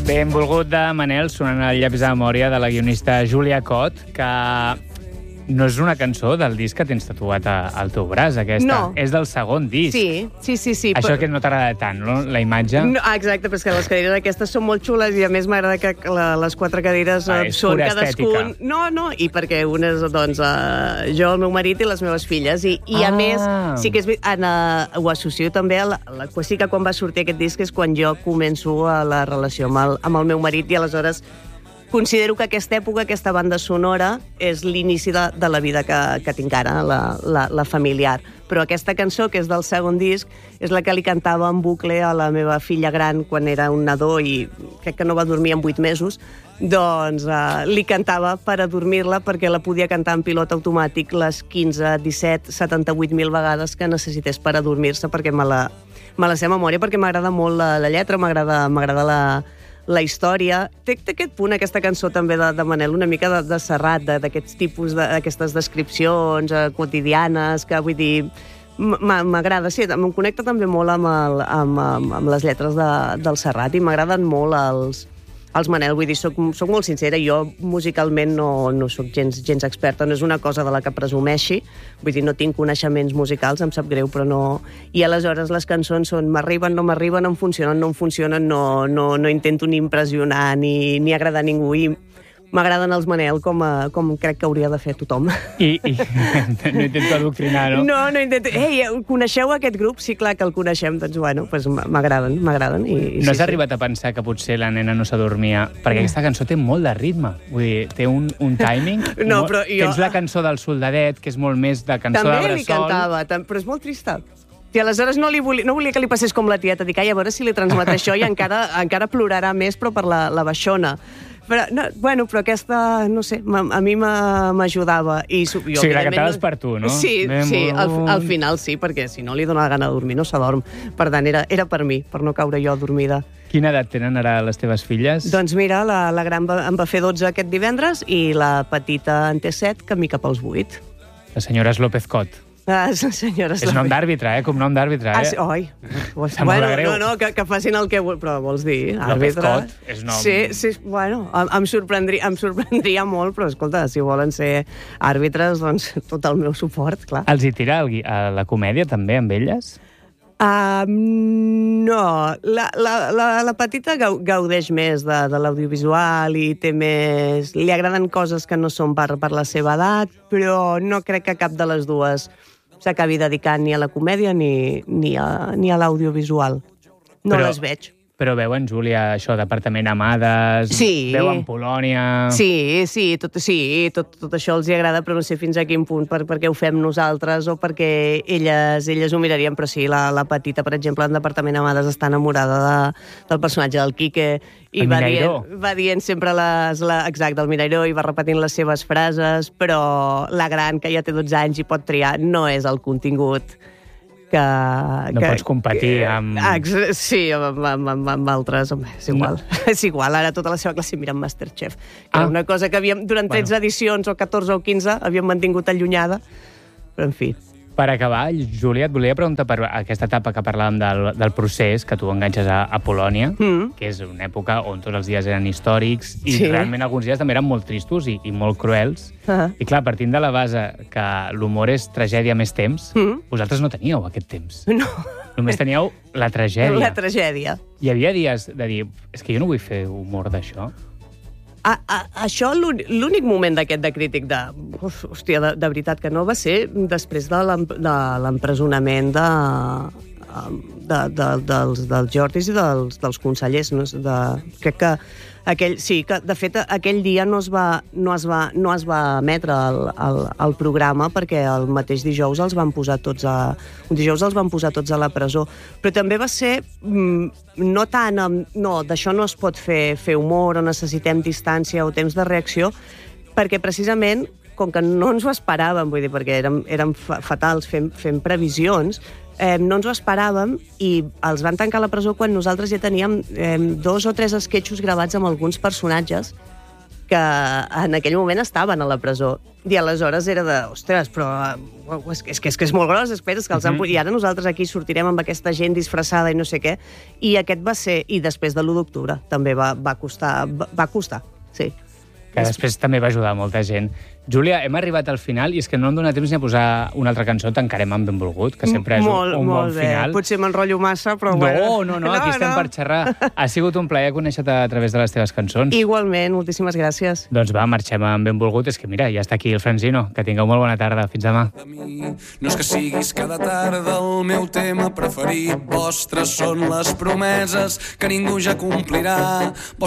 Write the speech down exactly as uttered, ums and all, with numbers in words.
Benvolgut de Manel, sonant el llavis de memòria de la guionista Júlia Cot, que no és una cançó del disc que tens tatuat a- al teu braç, aquesta. No. És del segon disc. Sí, sí, sí. sí Això però... que no t'agrada tant, no? La imatge... No, ah, exacte, però és que les cadires aquestes són molt xules i a més m'agrada que la, les quatre cadires Ah, eh, és són pura cadascun... estètica. No, no, i perquè una és, doncs, eh, jo, el meu marit i les meves filles. I, i a Ah. més, sí que és, ve- en, eh, ho associo també a la, a la... Sí que quan va sortir aquest disc és quan jo començo a la relació amb el, amb el meu marit i aleshores considero que aquesta època, aquesta banda sonora, és l'inici de, de la vida que, que tinc ara, la, la, la familiar. Però aquesta cançó, que és del segon disc, és la que li cantava en bucle a la meva filla gran quan era un nadó i crec que no va dormir en vuit mesos, doncs eh, li cantava per adormir-la perquè la podia cantar en pilot automàtic les quinze, disset, setanta-vuit mil vegades que necessités per adormir-se perquè me la, me la sé a memòria, perquè m'agrada molt la, la lletra, m'agrada m'agrada la la història. Té, té aquest punt, aquesta cançó també de, de Manel, una mica de, de Serrat, d'aquests tipus, d'aquestes de, descripcions eh, quotidianes, que vull dir, m'agrada, sí, em connecta també molt amb, el, amb, amb, amb les lletres de, del Serrat i m'agraden molt els, els Manel, vull dir, soc, soc molt sincera, jo musicalment no, no soc gens, gens experta, no és una cosa de la que presumeixi, vull dir, no tinc coneixements musicals, em sap greu, però no... I aleshores les cançons són m'arriben, no m'arriben, em funcionen, no em funcionen, no, no, no intento ni impressionar ni, ni agradar a ningú, i m'agraden els Manel com, a, com crec que hauria de fer tothom. I, i no intento adoctrinar, no? No, no intento... Ei, coneixeu aquest grup? Sí, clar que el coneixem, doncs bueno, pues m'agraden, m'agraden. I, i No has sí, arribat a pensar que potser la nena no s'adormia? Perquè aquesta cançó té molt de ritme. Vull dir, té un, un timing... No, molt... però jo- Tens la cançó del soldadet, que és molt més de cançó També de li bressol. cantava, tam- però és molt trista. I aleshores no, li volia, no volia que li passés com la tieta, dic, ai, a veure si li transmet això i encara, encara plorarà més, però per la, la baixona. Però, no, bueno, però aquesta, no sé, a mi m'ajudava. I, jo, O sigui, la evidentment, cantaves per tu, no? Sí, Ben sí, al, bon. al final sí, perquè si no li dóna la gana de dormir, no s'adorm. Per tant, era, era per mi, per no caure jo dormida. Quina edat tenen ara les teves filles? Doncs mira, la, la gran va, em va fer dotze aquest divendres i la petita en té set, camí cap als vuit. Les senyores López Cot. Ah, senyores... És nom d'àrbitre, eh? Com nom d'àrbitre, Ah, eh? sí, oi. Em Bueno, sembla greu. no, no, que, que facin el que... vol- Però vols dir, López àrbitre... Cot és nom- Sí, sí, bueno, em, em, sorprendria, em sorprendria molt, però escolta, si volen ser àrbitres, doncs tot el meu suport, clar. Els hi tira el, gui- a la comèdia, també, amb elles? Um, no, la, la, la, la petita gau, gaudeix més de, de l'audiovisual i té més... Li agraden coses que no són per, per la seva edat, però no crec que cap de les dues s'acabi dedicant ni a la comèdia ni, ni a, ni a l'audiovisual. No Però- les veig. Però veuen, Júlia, això, Departament Amades, Sí. veuen Polònia... Sí, sí, tot, sí tot, tot això els hi agrada, però no sé fins a quin punt, per, perquè ho fem nosaltres o perquè elles, elles ho mirarien, però sí, la, la petita, per exemple, en Departament Amades està enamorada de, del personatge del Quique i El va Mirairó. dient, va dient sempre les... La, exacte, el Mirairó, i va repetint les seves frases, però la gran, que ja té dotze anys i pot triar, no és el contingut que... No que, pots competir que, amb- Ex- Sí, amb, amb, amb, amb altres, home, és igual. No. És igual, ara tota la seva classe mira Masterchef, que Ah. era una cosa que havíem, durant tretze Bueno. edicions, o catorze o quinze, havíem mantingut allunyada, però en fi. Per acabar, Júlia, et volia preguntar per aquesta etapa que parlàvem del, del procés, que tu enganxes a, a Polònia, Mm. que és una època on tots els dies eren històrics i Sí. realment alguns dies també eren molt tristos i, i molt cruels. Ah. I clar, partint de la base que l'humor és tragèdia més temps, Mm. vosaltres no teníeu aquest temps. No, Només teníeu la tragèdia. la tragèdia. Hi havia dies de dir, és que jo no vull fer humor d'això. A, a, això, l'únic l'únic moment d'aquest de crític de... Uf, hòstia, de, de veritat que no, va ser després de l'em- de l'empresonament de, de, de, dels, dels Jordis i dels, dels consellers. No? De, crec que aquell, sí, que de fet aquell dia no es va, no es va, no es va emetre el, el, el programa perquè el mateix dijous els van posar tots a... Un dijous els van posar tots a la presó. Però també va ser... Mm, no tant amb... No, d'això no es pot fer, fer humor o necessitem distància o temps de reacció, perquè precisament, com que no ens ho esperàvem, vull dir, perquè érem, érem fa- fatals fent, fent previsions, eh, no ens ho esperàvem i els van tancar a la presó quan nosaltres ja teníem eh, dos o tres esquetxos gravats amb alguns personatges que en aquell moment estaven a la presó. I aleshores era de, ostres, però és que és, que és, que és molt gros, espera, que els han... I ara nosaltres aquí sortirem amb aquesta gent disfressada i no sé què. I aquest va ser... I després de l'u d'octubre també va, va costar, va, va costar, sí. Que després també va ajudar molta gent. Júlia, hem arribat al final i és que no em dona temps ni a posar una altra cançó, tancarem amb Benvolgut, que sempre és molt, un, un molt bon bé. final. Potser m'enrotllo massa, però no, bueno. No, no, no, aquí no, estem no. per xerrar. Ha sigut un plaer conèixer-te a través de les teves cançons. Igualment, moltíssimes gràcies. Doncs va, marxem amb Benvolgut. És que mira, ja està aquí el Franzino. Que tingueu molt bona tarda. Fins demà. No és que siguis cada tarda el meu tema preferit. Vostres són les promeses que ningú ja complirà.